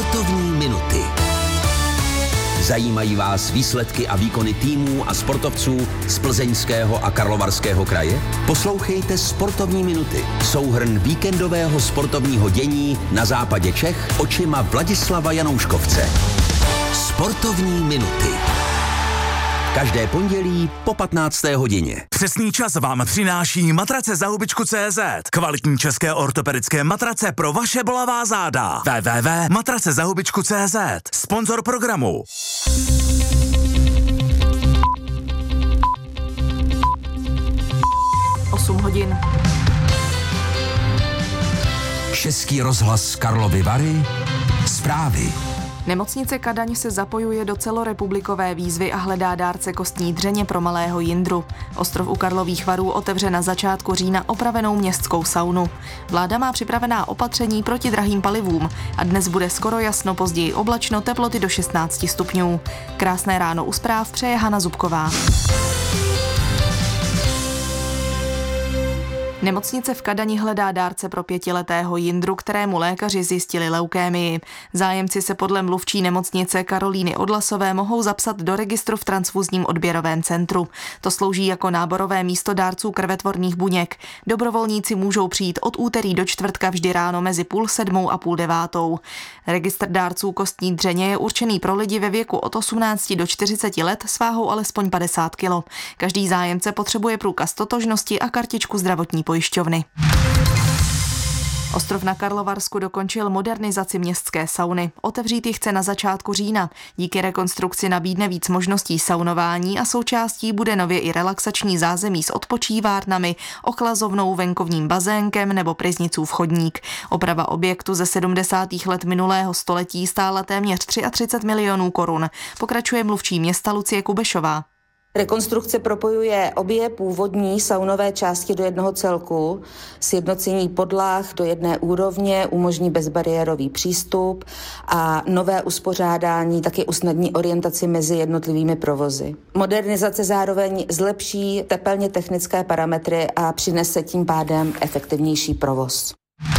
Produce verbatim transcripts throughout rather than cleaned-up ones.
Sportovní minuty. Zajímají vás výsledky a výkony týmů a sportovců z Plzeňského a Karlovarského kraje? Poslouchejte Sportovní minuty. Souhrn víkendového sportovního dění na západě Čech očima Vladislava Janouškovce. Sportovní minuty. Každé pondělí po patnácté hodině. Přesný čas vám přináší matrace za hubičku tečka cé zet. Kvalitní české ortopedické matrace pro vaše bolavá záda. w w w tečka matrace za hubičku tečka cé zet. Sponzor programu. osm hodin. Český rozhlas Karlovy Vary. Zprávy. Nemocnice Kadaň se zapojuje do celorepublikové výzvy a hledá dárce kostní dřeně pro malého Jindru. Ostrov u Karlových Varů otevře na začátku října opravenou městskou saunu. Vláda má připravená opatření proti drahým palivům a dnes bude skoro jasno, později oblačno, teploty do šestnáct stupňů. Krásné ráno u zpráv přeje Hana Zubková. Nemocnice v Kadani hledá dárce pro pětiletého Jindru, kterému lékaři zjistili leukémii. Zájemci se podle mluvčí nemocnice Karolíny Odlasové mohou zapsat do registru v transfuzním odběrovém centru. To slouží jako náborové místo dárců krvetvorných buněk. Dobrovolníci můžou přijít od úterý do čtvrtka vždy ráno mezi půl sedmou a půl devátou. Registr dárců kostní dřeně je určený pro lidi ve věku od osmnácti do čtyřiceti let s váhou alespoň padesát kilo. Každý zájemce potřebuje průkaz totožnosti a kartičku zdravotní pojišťovny. Ostrov na Karlovarsku dokončil modernizaci městské sauny. Otevřít ji chce na začátku října. Díky rekonstrukci nabídne víc možností saunování a součástí bude nově i relaxační zázemí s odpočívárnami, ochlazovnou, venkovním bazénkem nebo pryznicův chodník. Oprava objektu ze sedmdesátých let minulého století stála téměř třicet tři milionů korun. Pokračuje mluvčí města Lucie Kubešová. Rekonstrukce propojuje obě původní saunové části do jednoho celku, sjednocení podlah do jedné úrovně umožní bezbariérový přístup a nové uspořádání taky usnadní orientaci mezi jednotlivými provozy. Modernizace zároveň zlepší tepelně technické parametry a přinese tím pádem efektivnější provoz.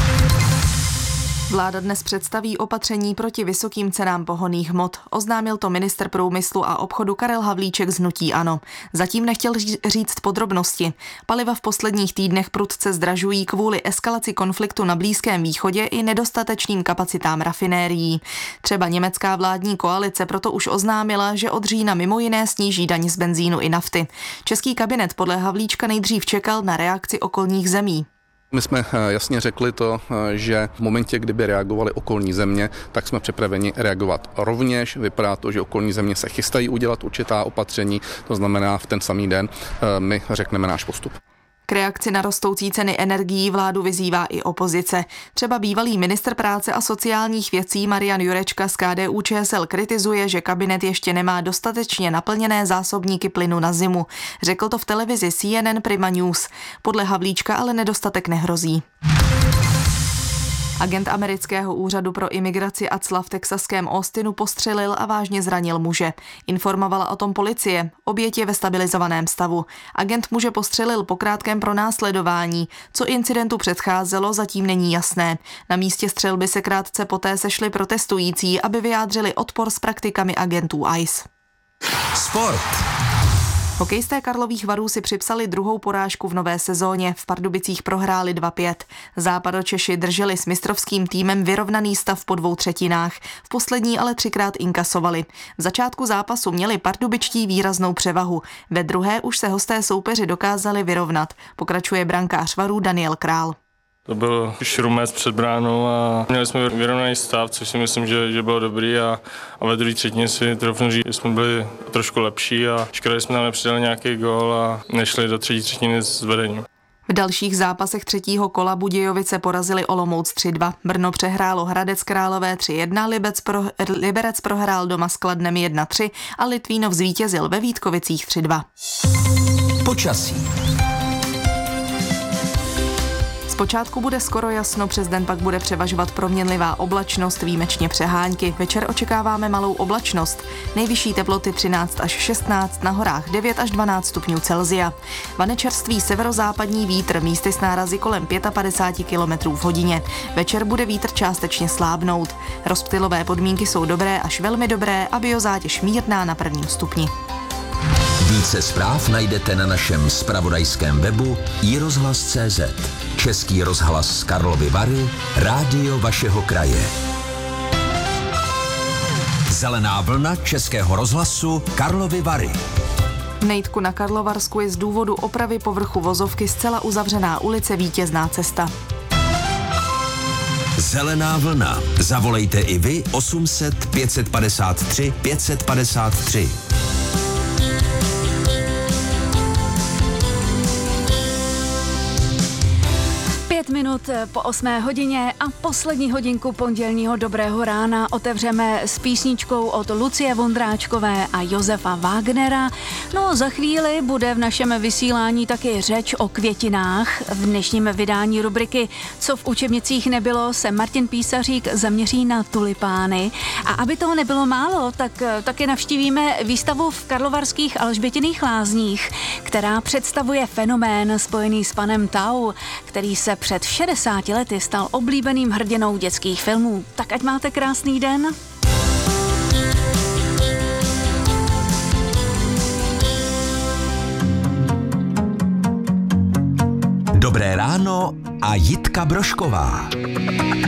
Vláda dnes představí opatření proti vysokým cenám pohonných hmot. Oznámil to ministr průmyslu a obchodu Karel Havlíček z hnutí ANO. Zatím nechtěl říct podrobnosti. Paliva v posledních týdnech prudce zdražují kvůli eskalaci konfliktu na Blízkém východě i nedostatečným kapacitám rafinérií. Třeba německá vládní koalice proto už oznámila, že od října mimo jiné sníží daň z benzínu i nafty. Český kabinet podle Havlíčka nejdřív čekal na reakci okolních zemí. My jsme jasně řekli to, že v momentě, kdyby reagovali okolní země, tak jsme připraveni reagovat rovněž. Vypadá to, že okolní země se chystají udělat určitá opatření, to znamená v ten samý den my řekneme náš postup. K reakci na rostoucí ceny energií vládu vyzývá i opozice. Třeba bývalý ministr práce a sociálních věcí Marian Jurečka z K D U Č S L kritizuje, že kabinet ještě nemá dostatečně naplněné zásobníky plynu na zimu. Řekl to v televizi C N N Prima News. Podle Havlíčka ale nedostatek nehrozí. Agent amerického úřadu pro imigraci A C L A v texaském Austinu postřelil a vážně zranil muže. Informovala o tom policie. Oběť je ve stabilizovaném stavu. Agent muže postřelil po krátkém pronásledování. Co incidentu předcházelo, zatím není jasné. Na místě střelby se krátce poté sešli protestující, aby vyjádřili odpor s praktikami agentů I C E. Sport. Hokejisté Karlových Varů si připsali druhou porážku v nové sezóně. V Pardubicích prohráli dva pět. Západočeši drželi s mistrovským týmem vyrovnaný stav po dvou třetinách. V poslední ale třikrát inkasovali. V začátku zápasu měli pardubičtí výraznou převahu. Ve druhé už se hosté soupeři dokázali vyrovnat. Pokračuje brankář Varů Daniel Král. To byl šrumec před bránou a měli jsme vyrovnaný stav, což si myslím, že, že bylo dobrý a, a ve druhé třetině si troufnu říct, že jsme byli trošku lepší a škoda, že jsme tam nepřidali nějaký gól a nešli do třetí třetiny s vedením. V dalších zápasech třetího kola Budějovice porazili Olomouc tři dva. Brno přehrálo Hradec Králové tři jedna, Libec pro, Liberec prohrál doma s Kladnem jedna tři a Litvínov zvítězil ve Vítkovicích tři dva. Počasí. Zpočátku bude skoro jasno, přes den pak bude převažovat proměnlivá oblačnost, výjimečně přehánky. Večer očekáváme malou oblačnost. Nejvyšší teploty třináct až šestnáct, na horách devět až dvanáct stupňů Celsia. Vane čerstvý severozápadní vítr, místy s nárazy kolem padesát pět kilometrů v hodině. Večer bude vítr částečně slábnout. Rozptylové podmínky jsou dobré až velmi dobré a biozátěž mírná na prvním stupni. Více zpráv najdete na našem zpravodajském webu i rozhlas tečka cé zet. Český rozhlas Karlovy Vary, rádio vašeho kraje. Zelená vlna Českého rozhlasu Karlovy Vary. V Nejtku na Karlovarsku je z důvodu opravy povrchu vozovky zcela uzavřená ulice Vítězná cesta. Zelená vlna. Zavolejte i vy osm set pět padesát tři pět padesát tři. Pět minut po osmé hodině a poslední hodinku pondělního dobrého rána otevřeme s písničkou od Lucie Vondráčkové a Josefa Wagnera. No, za chvíli bude v našem vysílání taky řeč o květinách. V dnešním vydání rubriky Co v učebnicích nebylo se Martin Písařík zaměří na tulipány. A aby toho nebylo málo, tak taky navštívíme výstavu v karlovarských Alžbětiných lázních, která představuje fenomén spojený s panem Tau, který se před šedesáti lety stal oblíbeným hrdinou dětských filmů. Tak ať máte krásný den. Dobré ráno a Jitka Brošková.